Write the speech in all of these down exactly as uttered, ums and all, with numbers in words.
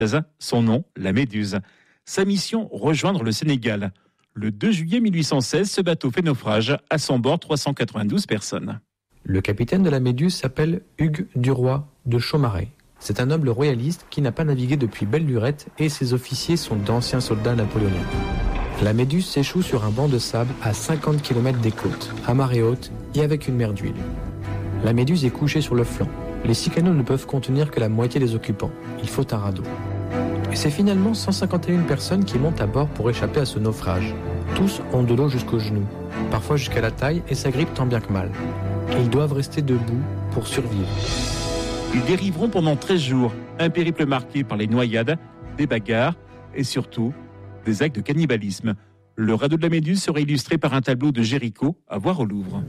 Son nom, la Méduse. Sa mission, rejoindre le Sénégal. Le deux juillet mille huit cent seize, ce bateau fait naufrage. À son bord, trois cent quatre-vingt-douze personnes. Le capitaine de la Méduse s'appelle Hugues Duroy de Chaumareix. C'est un noble royaliste qui n'a pas navigué depuis belle lurette et ses officiers sont d'anciens soldats napoléoniens. La Méduse s'échoue sur un banc de sable à cinquante kilomètres des côtes, à marée haute et avec une mer d'huile. La Méduse est couchée sur le flanc. Les six canots ne peuvent contenir que la moitié des occupants. Il faut un radeau. Et c'est finalement cent cinquante et une personnes qui montent à bord pour échapper à ce naufrage. Tous ont de l'eau jusqu'aux genoux, parfois jusqu'à la taille, et s'agrippent tant bien que mal. Et ils doivent rester debout pour survivre. Ils dériveront pendant treize jours, un périple marqué par les noyades, des bagarres et surtout des actes de cannibalisme. Le radeau de la Méduse sera illustré par un tableau de Géricault à voir au Louvre.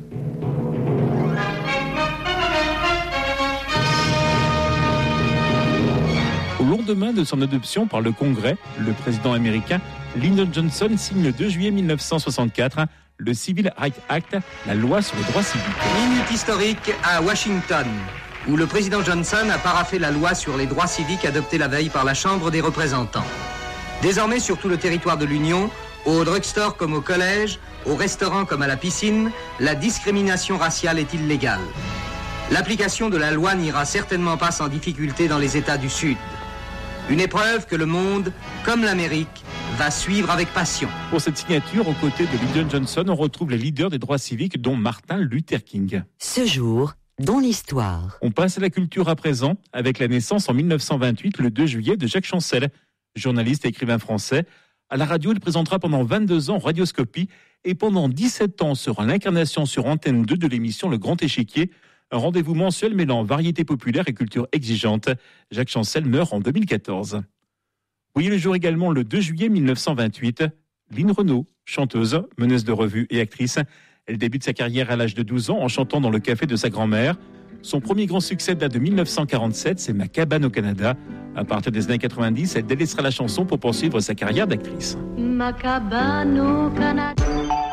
Au lendemain de son adoption par le Congrès, le président américain Lyndon Johnson signe le deux juillet mille neuf cent soixante-quatre le Civil Rights Act, la loi sur les droits civiques. Minute historique à Washington, où le président Johnson a paraphé la loi sur les droits civiques adoptée la veille par la Chambre des représentants. Désormais, sur tout le territoire de l'Union, au drugstore comme au collège, au restaurant comme à la piscine, la discrimination raciale est illégale. L'application de la loi n'ira certainement pas sans difficulté dans les États du Sud. Une épreuve que le monde, comme l'Amérique, va suivre avec passion. Pour cette signature, aux côtés de Lyndon Johnson, on retrouve les leaders des droits civiques, dont Martin Luther King. Ce jour, dans l'histoire. On passe à la culture à présent, avec la naissance en mille neuf cent vingt-huit, le deux juillet, de Jacques Chancel, journaliste et écrivain français. À la radio, il présentera pendant vingt-deux ans Radioscopie et pendant dix-sept ans sera l'incarnation sur Antenne deux de l'émission Le Grand Échiquier, un rendez-vous mensuel mêlant variété populaire et culture exigeante. Jacques Chancel meurt en deux mille quatorze. Voyez le jour également le deux juillet mille neuf cent vingt-huit, Lynn Renaud, chanteuse, meneuse de revue et actrice. Elle débute sa carrière à l'âge de douze ans en chantant dans le café de sa grand-mère. Son premier grand succès date de mille neuf cent quarante-sept, c'est Ma cabane au Canada. À partir des années quatre-vingt-dix, elle délaissera la chanson pour poursuivre sa carrière d'actrice. Ma cabane au Canada.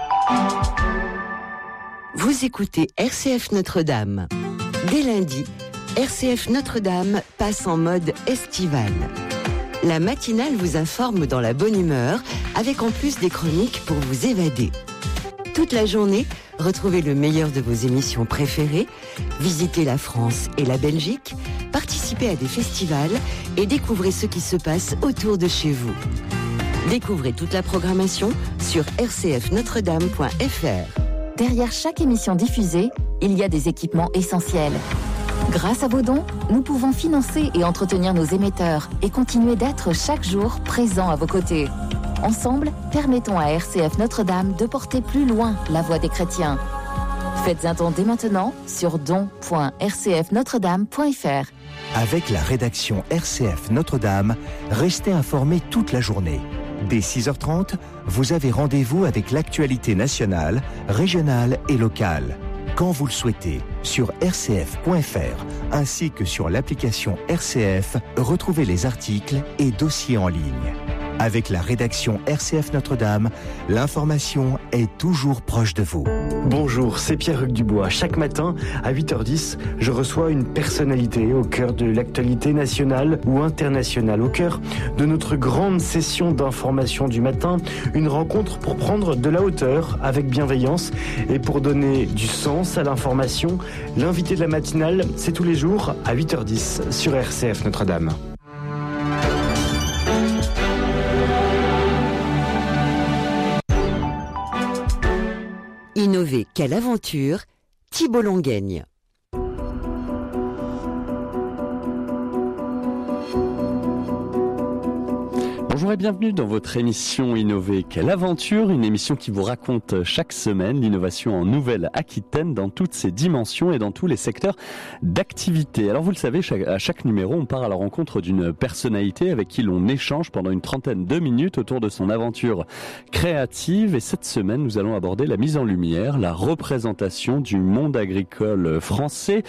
Vous écoutez R C F Notre-Dame. Dès lundi, R C F Notre-Dame passe en mode estival. La matinale vous informe dans la bonne humeur, avec en plus des chroniques pour vous évader. Toute la journée, retrouvez le meilleur de vos émissions préférées, visitez la France et la Belgique, participez à des festivals et découvrez ce qui se passe autour de chez vous. Découvrez toute la programmation sur r c f notre dame point f r. Derrière chaque émission diffusée, il y a des équipements essentiels. Grâce à vos dons, nous pouvons financer et entretenir nos émetteurs et continuer d'être chaque jour présents à vos côtés. Ensemble, permettons à R C F Notre-Dame de porter plus loin la voix des chrétiens. Faites un don dès maintenant sur don point r c f notre dame point f r. Avec la rédaction R C F Notre-Dame, restez informés toute la journée. Dès six heures trente, vous avez rendez-vous avec l'actualité nationale, régionale et locale. Quand vous le souhaitez, sur r c f point f r, ainsi que sur l'application R C F, retrouvez les articles et dossiers en ligne. Avec la rédaction R C F Notre-Dame, l'information est toujours proche de vous. Bonjour, c'est Pierre-Hugues Dubois. Chaque matin, à huit heures dix, je reçois une personnalité au cœur de l'actualité nationale ou internationale, au cœur de notre grande session d'information du matin, une rencontre pour prendre de la hauteur avec bienveillance et pour donner du sens à l'information. L'invité de la matinale, c'est tous les jours à huit heures dix sur R C F Notre-Dame. Innover, quelle aventure! Thibault Longueigne. Bonjour et bienvenue dans votre émission Innover, quelle aventure, une émission qui vous raconte chaque semaine l'innovation en Nouvelle-Aquitaine dans toutes ses dimensions et dans tous les secteurs d'activité. Alors vous le savez, chaque, à chaque numéro, on part à la rencontre d'une personnalité avec qui l'on échange pendant une trentaine de minutes autour de son aventure créative. Et cette semaine, nous allons aborder la mise en lumière, la représentation du monde agricole français.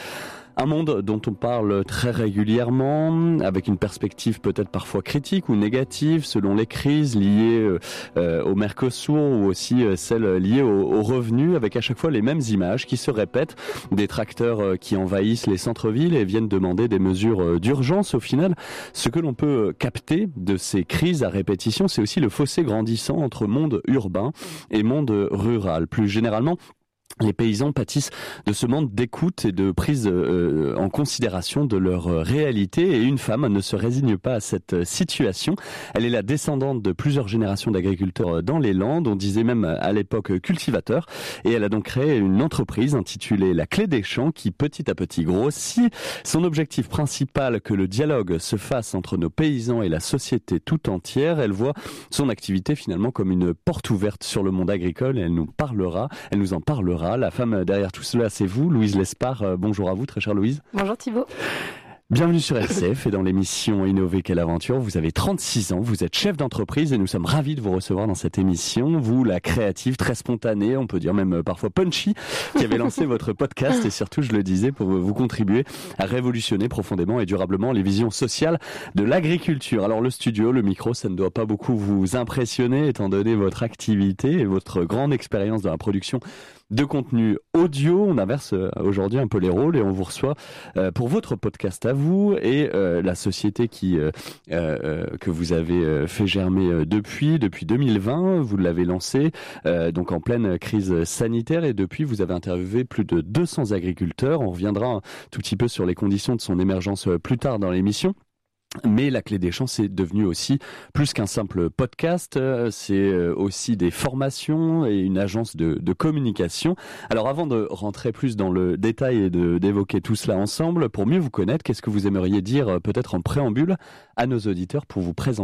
Un monde dont on parle très régulièrement, avec une perspective peut-être parfois critique ou négative selon les crises liées euh, au Mercosur ou aussi euh, celles liées aux, aux revenus, avec à chaque fois les mêmes images qui se répètent, des tracteurs euh, qui envahissent les centres-villes et viennent demander des mesures euh, d'urgence. Au final, ce que l'on peut capter de ces crises à répétition, c'est aussi le fossé grandissant entre monde urbain et monde rural. Plus généralement, les paysans pâtissent de ce manque d'écoute et de prise euh, en considération de leur réalité, et une femme ne se résigne pas à cette situation. Elle est la descendante de plusieurs générations d'agriculteurs dans les Landes, on disait même à l'époque cultivateurs, et elle a donc créé une entreprise intitulée La Clé des Champs qui petit à petit grossit. Son objectif principal, que le dialogue se fasse entre nos paysans et la société tout entière. Elle voit son activité finalement comme une porte ouverte sur le monde agricole, et elle nous parlera, elle nous en parlera. La femme derrière tout cela, c'est vous, Louise Lespard. Bonjour à vous, très chère Louise. Bonjour Thibaut. Bienvenue sur R C F et dans l'émission Innover Quelle Aventure. Vous avez trente-six ans, vous êtes chef d'entreprise et nous sommes ravis de vous recevoir dans cette émission. Vous, la créative, très spontanée, on peut dire même parfois punchy, qui avez lancé votre podcast et surtout, je le disais, pour vous contribuer à révolutionner profondément et durablement les visions sociales de l'agriculture. Alors le studio, le micro, ça ne doit pas beaucoup vous impressionner étant donné votre activité et votre grande expérience dans la production de contenu audio. On inverse aujourd'hui un peu les rôles et on vous reçoit euh, pour votre podcast à vous et euh, la société qui euh, euh, que vous avez euh, fait germer euh, depuis depuis deux mille vingt. Vous l'avez lancé euh, donc en pleine crise sanitaire et depuis vous avez interviewé plus de deux cents agriculteurs. On reviendra un tout petit peu sur les conditions de son émergence euh, plus tard dans l'émission. Mais La Clé des Champs, c'est devenu aussi plus qu'un simple podcast, c'est aussi des formations et une agence de, de communication. Alors avant de rentrer plus dans le détail et de, d'évoquer tout cela ensemble, pour mieux vous connaître, qu'est-ce que vous aimeriez dire peut-être en préambule à nos auditeurs pour vous présenter ?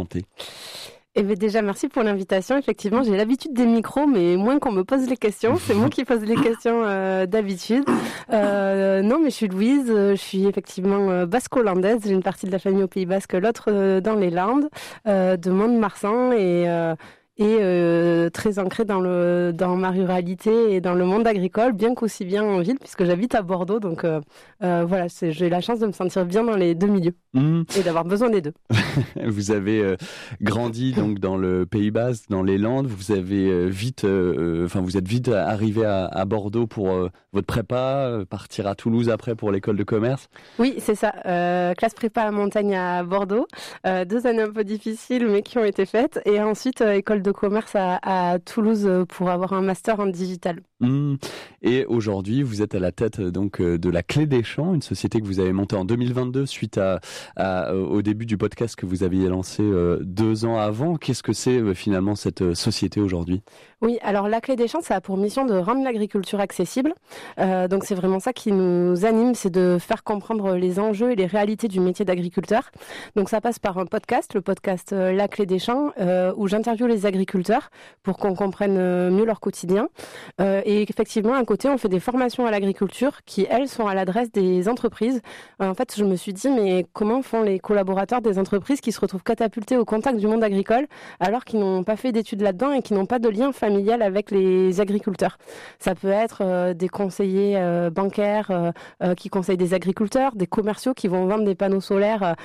Eh bien déjà, merci pour l'invitation. Effectivement, j'ai l'habitude des micros, mais moins qu'on me pose les questions. C'est moi qui pose les questions euh, d'habitude. Euh, non, mais je suis Louise. Je suis effectivement euh, basco-hollandaise. J'ai une partie de la famille au Pays Basque, l'autre euh, dans les Landes, euh, de Mont-de-Marsan et... Euh, et euh, très ancrée dans le dans ma ruralité et dans le monde agricole, bien qu'aussi bien en ville, puisque j'habite à Bordeaux. Donc euh, euh, voilà, c'est, j'ai la chance de me sentir bien dans les deux milieux mmh. et d'avoir besoin des deux. Vous avez euh, grandi donc dans le Pays Basque, dans les Landes. Vous avez euh, vite, enfin euh, vous êtes vite arrivé à, à Bordeaux pour euh, votre prépa, euh, partir à Toulouse après pour l'école de commerce. Oui, c'est ça. Euh, classe prépa à montagne à Bordeaux. Euh, deux années un peu difficiles, mais qui ont été faites. Et ensuite euh, école de de commerce à, à Toulouse pour avoir un master en digital. Mmh. Et aujourd'hui, vous êtes à la tête donc de La Clé des Champs, une société que vous avez montée en deux mille vingt-deux suite à, à, au début du podcast que vous aviez lancé euh, deux ans avant. Qu'est-ce que c'est euh, finalement cette société aujourd'hui ? Oui, alors La Clé des Champs, ça a pour mission de rendre l'agriculture accessible. Euh, donc c'est vraiment ça qui nous anime, c'est de faire comprendre les enjeux et les réalités du métier d'agriculteur. Donc ça passe par un podcast, le podcast euh, La Clé des Champs, euh, où j'interviewe les agriculteurs pour qu'on comprenne mieux leur quotidien. Euh, et effectivement, à côté, on fait des formations à l'agriculture qui, elles, sont à l'adresse des entreprises. Euh, en fait, je me suis dit, mais comment font les collaborateurs des entreprises qui se retrouvent catapultés au contact du monde agricole alors qu'ils n'ont pas fait d'études là-dedans et qui n'ont pas de lien familial avec les agriculteurs. Ça peut être euh, des conseillers euh, bancaires euh, euh, qui conseillent des agriculteurs, des commerciaux qui vont vendre des panneaux solaires euh,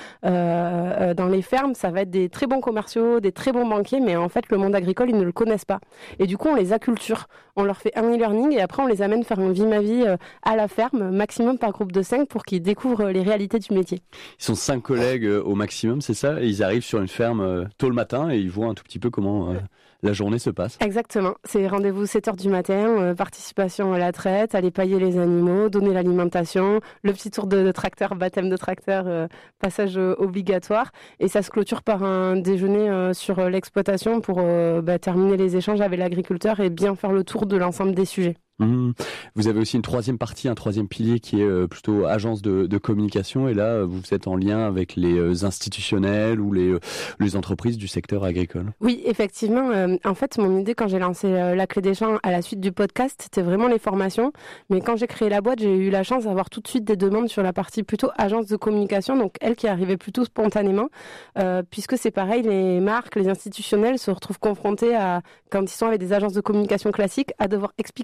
euh, dans les fermes. Ça va être des très bons commerciaux, des très bons banquiers, mais en fait, le monde agricole, ils ne le connaissent pas. Et du coup, on les acculture. On leur fait un e-learning et après, on les amène faire un vie-ma-vie euh, à la ferme, maximum par groupe de cinq pour qu'ils découvrent les réalités du métier. Ils sont cinq collègues euh, au maximum, c'est ça ? Et ils arrivent sur une ferme euh, tôt le matin et ils voient un tout petit peu comment... Euh... la journée se passe. Exactement. C'est rendez-vous sept heures du matin, euh, participation à la traite, aller pailler les animaux, donner l'alimentation, le petit tour de, de tracteur, baptême de tracteur, euh, passage euh, obligatoire. Et ça se clôture par un déjeuner euh, sur euh, l'exploitation pour euh, bah, terminer les échanges avec l'agriculteur et bien faire le tour de l'ensemble des sujets. Mmh. Vous avez aussi une troisième partie, un troisième pilier qui est euh, plutôt agence de, de communication et là vous êtes en lien avec les euh, institutionnels ou les, euh, les entreprises du secteur agricole. Oui, effectivement. Euh, en fait, mon idée quand j'ai lancé euh, La Clé des Champs à la suite du podcast, c'était vraiment les formations. Mais quand j'ai créé la boîte, j'ai eu la chance d'avoir tout de suite des demandes sur la partie plutôt agence de communication, donc elle qui arrivait plutôt spontanément, euh, puisque c'est pareil, les marques, les institutionnels se retrouvent confrontés à, quand ils sont avec des agences de communication classiques, à devoir expliquer l'agriculture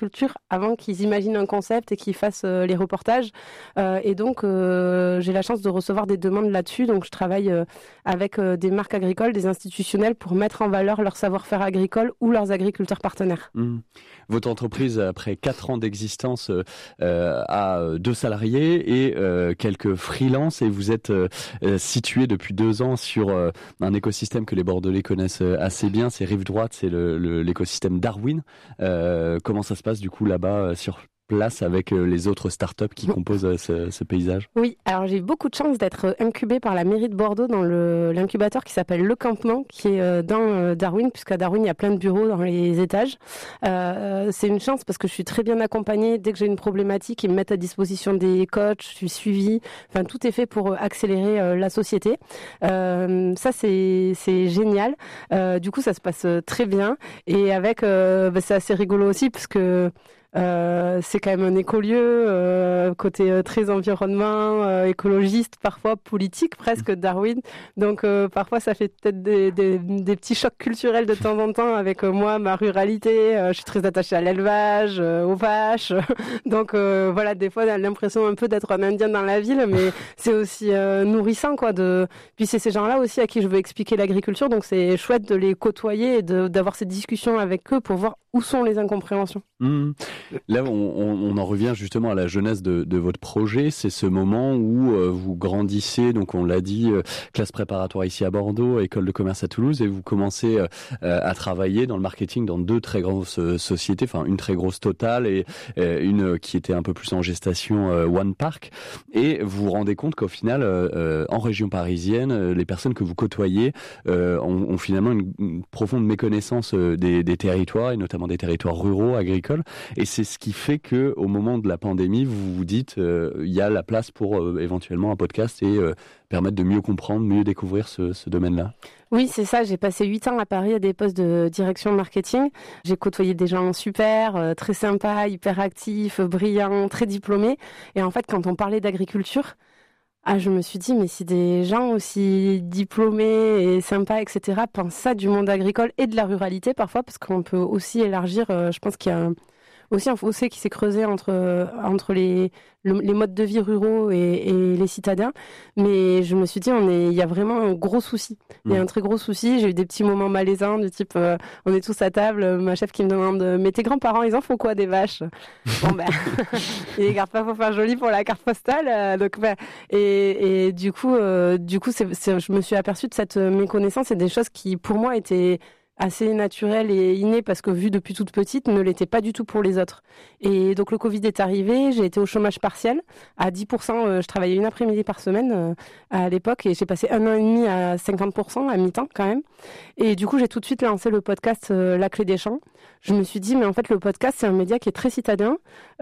l'agriculture avant qu'ils imaginent un concept et qu'ils fassent euh, les reportages. Euh, et donc, euh, j'ai la chance de recevoir des demandes là-dessus. Donc, je travaille euh, avec euh, des marques agricoles, des institutionnels pour mettre en valeur leur savoir-faire agricole ou leurs agriculteurs partenaires. Mmh. Votre entreprise, après quatre ans d'existence, euh, a deux salariés et euh, quelques freelances et vous êtes euh, situé depuis deux ans sur euh, un écosystème que les Bordelais connaissent assez bien, c'est Rive Droite, c'est le, le, l'écosystème Darwin. Euh, comment ça se passe du coup là-bas sur place avec les autres startups qui composent ce, ce paysage? Oui, alors j'ai eu beaucoup de chance d'être incubée par la mairie de Bordeaux dans le, l'incubateur qui s'appelle Le Campement, qui est dans Darwin, puisqu'à Darwin, il y a plein de bureaux dans les étages. Euh, c'est une chance parce que je suis très bien accompagnée. Dès que j'ai une problématique, ils me mettent à disposition des coachs, je suis suivie. Enfin, tout est fait pour accélérer euh, la société. Euh, ça, c'est, c'est génial. Euh, du coup, ça se passe très bien. Et avec, euh, bah, c'est assez rigolo aussi parce que Euh, c'est quand même un écolieu, euh, côté euh, très environnement, euh, écologiste, parfois politique presque, Darwin. Donc euh, parfois ça fait peut-être des, des, des petits chocs culturels de temps en temps avec euh, moi, ma ruralité. Euh, je suis très attachée à l'élevage, euh, aux vaches. Donc euh, voilà, des fois on a l'impression un peu d'être un Indien dans la ville, mais c'est aussi euh, nourrissant quoi. De... Puis c'est ces gens-là aussi à qui je veux expliquer l'agriculture, donc c'est chouette de les côtoyer et de, d'avoir ces discussions avec eux pour voir où sont les incompréhensions. Mmh. Là, on, on, on en revient justement à la jeunesse de, de votre projet. C'est ce moment où euh, vous grandissez, donc on l'a dit, euh, classe préparatoire ici à Bordeaux, école de commerce à Toulouse, et vous commencez euh, à travailler dans le marketing dans deux très grosses euh, sociétés, enfin une très grosse Total et euh, une qui était un peu plus en gestation, euh, One Park. Et vous vous rendez compte qu'au final, euh, en région parisienne, euh, les personnes que vous côtoyez euh, ont, ont finalement une, une profonde méconnaissance euh, des, des territoires, et notamment des territoires ruraux, agricoles. Et c'est ce qui fait que, au moment de la pandémie, vous vous dites, il euh, y a la place pour euh, éventuellement un podcast et euh, permettre de mieux comprendre, mieux découvrir ce, ce domaine-là. Oui, c'est ça. J'ai passé huit ans à Paris à des postes de direction marketing. J'ai côtoyé des gens super, euh, très sympas, hyper actifs, brillants, très diplômés. Et en fait, quand on parlait d'agriculture, ah, je me suis dit, mais si des gens aussi diplômés et sympas, et cetera, pensent ça du monde agricole et de la ruralité parfois, parce qu'on peut aussi élargir, euh, je pense qu'il y a un, aussi un fossé qui s'est creusé entre, entre les, le, les modes de vie ruraux et, et les citadins. Mais je me suis dit, on est, il y a vraiment un gros souci. Il y a un très gros souci. J'ai eu des petits moments malaisants du type, euh, on est tous à table, ma chef qui me demande, mais tes grands-parents, ils en font quoi des vaches? Bon ben, ils les gardent pas pour faire joli pour la carte postale. Euh, donc ben, et, et du coup, euh, du coup, c'est, c'est, je me suis aperçue de cette méconnaissance et des choses qui, pour moi, étaient assez naturel et inné parce que vu depuis toute petite ne l'était pas du tout pour les autres. Et donc le Covid est arrivé, j'ai été au chômage partiel à dix pour cent, je travaillais une après-midi par semaine à l'époque et j'ai passé un an et demi à cinquante pour cent à mi-temps quand même. Et du coup j'ai tout de suite lancé le podcast La Clé des Champs. Je me suis dit mais en fait le podcast c'est un média qui est très citadin.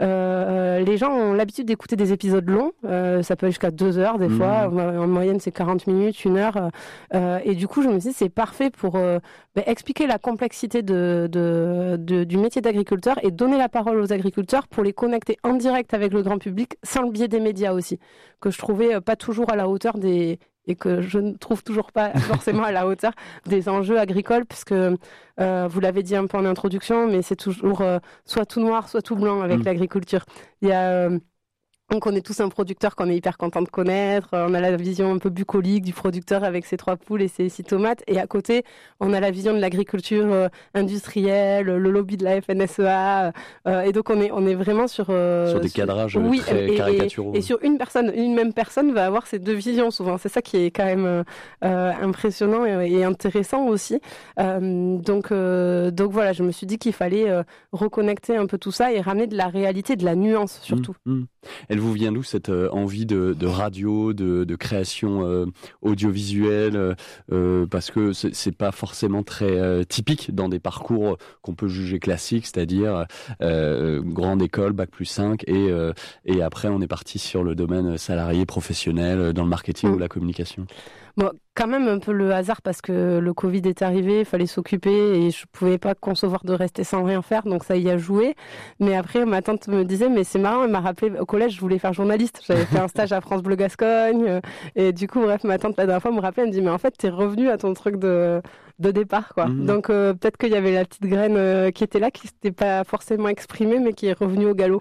Euh, les gens ont l'habitude d'écouter des épisodes longs, euh, ça peut aller jusqu'à deux heures des mmh. fois, en moyenne c'est quarante minutes, une heure. Euh, et du coup je me suis dit c'est parfait pour euh, bah, expliquer la complexité de, de, de, du métier d'agriculteur et donner la parole aux agriculteurs pour les connecter en direct avec le grand public sans le biais des médias aussi, que je trouvais pas toujours à la hauteur des... et que je ne trouve toujours pas forcément à la hauteur des enjeux agricoles, puisque euh, vous l'avez dit un peu en introduction, mais c'est toujours euh, soit tout noir, soit tout blanc avec mmh. l'agriculture. Il y a... Euh, On connaît tous un producteur qu'on est hyper content de connaître. On a la vision un peu bucolique du producteur avec ses trois poules et ses six tomates. Et à côté, on a la vision de l'agriculture euh, industrielle, le lobby de la F N S E A. Euh, et donc, on est, on est vraiment sur... Euh, sur des sur, cadrages oui, très et, caricaturaux. Et, et sur une personne, une même personne va avoir ces deux visions souvent. C'est ça qui est quand même euh, impressionnant et, et intéressant aussi. Euh, donc, euh, donc voilà, je me suis dit qu'il fallait euh, reconnecter un peu tout ça et ramener de la réalité, de la nuance surtout. Mmh, mmh. Elle vous vient d'où cette euh, envie de, de radio, de, de création euh, audiovisuelle euh, parce que c'est, c'est pas forcément très euh, typique dans des parcours qu'on peut juger classiques, c'est-à-dire euh, grande école, bac plus cinq, et, euh, et après on est parti sur le domaine salarié, professionnel, dans le marketing mmh. ou la communication. Bon, quand même un peu le hasard parce que le Covid est arrivé, il fallait s'occuper et je pouvais pas concevoir de rester sans rien faire, donc ça y a joué. Mais après, ma tante me disait, mais c'est marrant, elle m'a rappelé, au collège, je voulais faire journaliste. J'avais fait un stage à France Bleu Gascogne. Et du coup, bref, ma tante, la dernière fois, me rappelait, elle me dit, mais en fait, t'es revenu à ton truc de, de départ, quoi. Mmh. Donc euh, peut-être qu'il y avait la petite graine euh, qui était là, qui s'était pas forcément exprimée, mais qui est revenue au galop.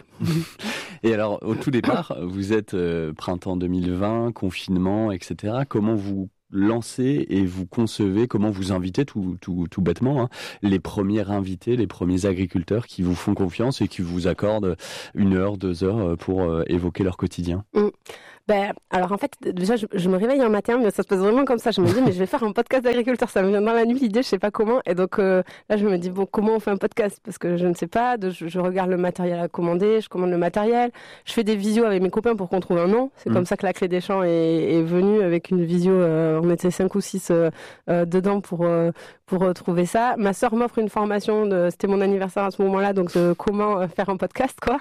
Et alors, au tout départ, vous êtes euh, printemps deux mille vingt, confinement, et cetera. Comment vous lancez et vous concevez, comment vous invitez tout, tout, tout bêtement hein, les premiers invités, les premiers agriculteurs qui vous font confiance et qui vous accordent une heure, deux heures pour euh, évoquer leur quotidien? Mmh. Ben, alors en fait, déjà, je, je me réveille un matin, mais ça se passe vraiment comme ça. Je me dis, mais je vais faire un podcast d'agriculteur. Ça me vient dans la nuit, l'idée, je sais pas comment. Et donc euh, là, je me dis, bon, comment on fait un podcast? Parce que je ne sais pas. De, je, je regarde le matériel à commander, je commande le matériel. Je fais des visios avec mes copains pour qu'on trouve un nom. C'est mmh. comme ça que la Clé des Champs est, est venue, avec une visio. Euh, on était cinq ou six euh, euh, dedans pour euh, pour euh, trouver ça. Ma sœur m'offre une formation. De, c'était mon anniversaire à ce moment-là, donc euh, comment euh, faire un podcast, quoi.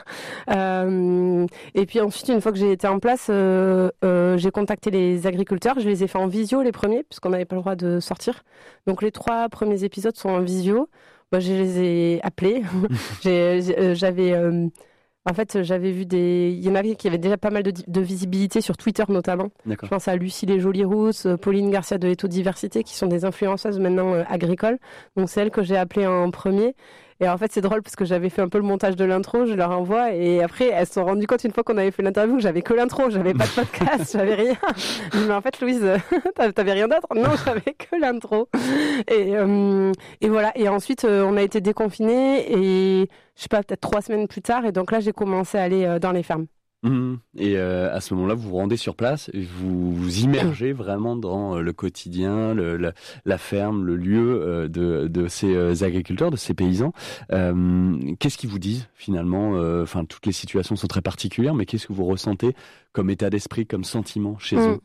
Euh, et puis ensuite, une fois que j'ai été en place. Euh, Euh, euh, j'ai contacté les agriculteurs, je les ai fait en visio les premiers, puisqu'on n'avait pas le droit de sortir. Donc les trois premiers épisodes sont en visio. Bah, je les ai appelés. j'ai, j'ai, j'avais, euh, en fait, j'avais vu des. Il y en avait qui avaient déjà pas mal de, de visibilité sur Twitter notamment. D'accord. Je pense à Lucie Les Jolies Rousses, Pauline Garcia de Eto Diversité, qui sont des influenceuses maintenant euh, agricoles. Donc c'est elles que j'ai appelées en premier. Et en fait, c'est drôle parce que j'avais fait un peu le montage de l'intro, je leur envoie, et après, elles se sont rendues compte une fois qu'on avait fait l'interview que j'avais que l'intro, j'avais pas de podcast, j'avais rien. Je dis, mais en fait, Louise, t'avais rien d'autre? Non, j'avais que l'intro. Et, euh, et voilà. Et ensuite, euh, on a été déconfinés, et je sais pas, peut-être trois semaines plus tard, et donc là, j'ai commencé à aller euh, dans les fermes. Mmh. Et euh, à ce moment-là, vous vous rendez sur place, et vous vous immergez vraiment dans le quotidien, le, la, la ferme, le lieu euh, de, de ces euh, agriculteurs, de ces paysans. Euh, qu'est-ce qu'ils vous disent finalement? Enfin, euh, toutes les situations sont très particulières, mais qu'est-ce que vous ressentez comme état d'esprit, comme sentiment chez mmh. eux?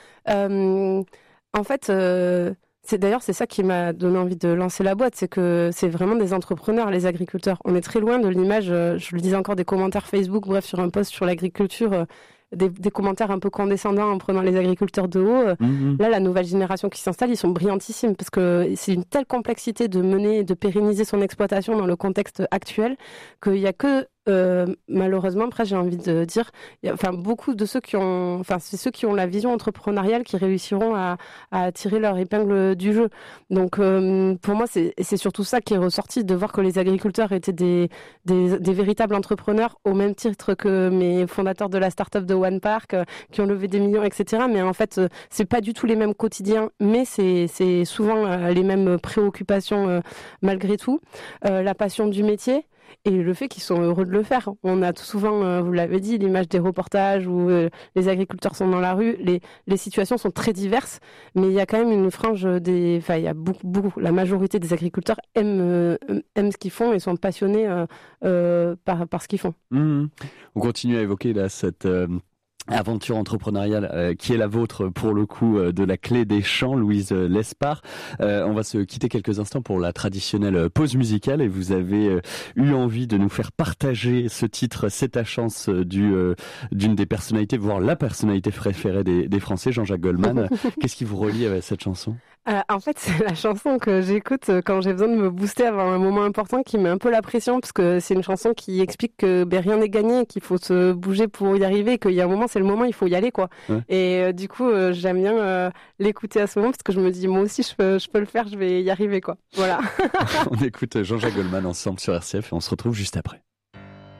euh, En fait. Euh... C'est d'ailleurs c'est ça qui m'a donné envie de lancer la boîte, c'est que c'est vraiment des entrepreneurs, les agriculteurs. On est très loin de l'image, je le disais encore, des commentaires Facebook, bref, sur un post sur l'agriculture, des, des commentaires un peu condescendants en prenant les agriculteurs de haut. Mmh. Là, la nouvelle génération qui s'installe, ils sont brillantissimes parce que c'est une telle complexité de mener, de pérenniser son exploitation dans le contexte actuel qu'il n'y a que Euh, malheureusement, après, j'ai envie de dire, y a, enfin, beaucoup de ceux qui ont, enfin, c'est ceux qui ont la vision entrepreneuriale qui réussiront à, à tirer leur épingle du jeu. Donc, euh, pour moi, c'est, c'est surtout ça qui est ressorti, de voir que les agriculteurs étaient des, des, des véritables entrepreneurs, au même titre que mes fondateurs de la start-up de One Park, euh, qui ont levé des millions, et cetera. Mais en fait, euh, c'est pas du tout les mêmes quotidiens, mais c'est, c'est souvent euh, les mêmes préoccupations euh, malgré tout. Euh, la passion du métier. Et le fait qu'ils sont heureux de le faire. On a tout souvent, euh, vous l'avez dit, l'image des reportages où euh, les agriculteurs sont dans la rue. Les, les situations sont très diverses, mais il y a quand même une frange des... Enfin, il y a beaucoup, beaucoup... La majorité des agriculteurs aiment, euh, aiment ce qu'ils font et sont passionnés euh, euh, par, par ce qu'ils font. Mmh. On continue à évoquer là cette... Euh... aventure entrepreneuriale euh, qui est la vôtre pour le coup euh, de la Clé des Champs, Louise Lespard. Euh, on va se quitter quelques instants pour la traditionnelle pause musicale et vous avez euh, eu envie de nous faire partager ce titre C'est ta chance du, euh, d'une des personnalités, voire la personnalité préférée des, des Français, Jean-Jacques Goldman. Qu'est-ce qui vous relie avec cette chanson? Euh, en fait, c'est la chanson que j'écoute quand j'ai besoin de me booster avant un moment important qui met un peu la pression, parce que c'est une chanson qui explique que ben, rien n'est gagné, qu'il faut se bouger pour y arriver, qu'il y a un moment, c'est le moment, il faut y aller, quoi. Ouais. Et euh, du coup, euh, j'aime bien euh, l'écouter à ce moment, parce que je me dis, moi aussi, je peux, je peux le faire, je vais y arriver, quoi. Voilà. On écoute Jean-Jacques Goldman ensemble sur R C F et on se retrouve juste après.